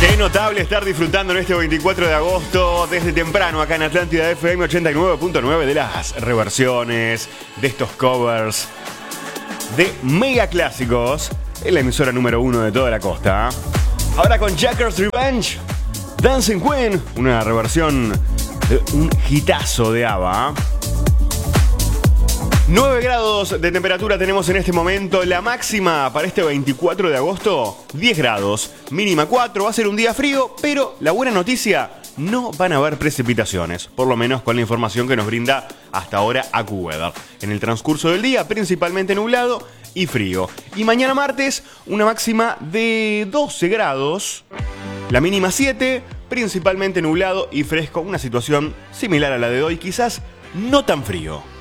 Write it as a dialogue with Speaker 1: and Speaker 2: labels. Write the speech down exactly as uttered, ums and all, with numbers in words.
Speaker 1: Qué notable estar disfrutando en este veinticuatro de agosto desde temprano acá en Atlántida F M ochenta y nueve punto nueve de las reversiones, de estos covers, de mega clásicos en la emisora número uno de toda la costa. Ahora con Jacker's Revenge, Dancing Queen, una reversión de un hitazo de ABBA. nueve grados de temperatura tenemos en este momento. La máxima para este veinticuatro de agosto, diez grados. Mínima cuatro. Va a ser un día frío, pero la buena noticia, no van a haber precipitaciones. Por lo menos con la información que nos brinda hasta ahora AccuWeather. En el transcurso del día, principalmente nublado y frío. Y mañana martes, una máxima de doce grados. La mínima siete, principalmente nublado y fresco. Una situación similar a la de hoy, quizás no tan frío.